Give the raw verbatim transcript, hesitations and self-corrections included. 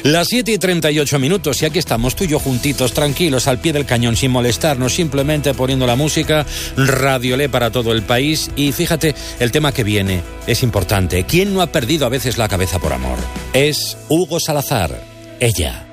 Las siete y treinta y ocho minutos y aquí estamos tú y yo juntitos, tranquilos, al pie del cañón, sin molestarnos, simplemente poniendo la música, Radiolé para todo el país. Y fíjate, el tema que viene es importante. ¿Quién no ha perdido a veces la cabeza por amor? Es Hugo Salazar, Ella.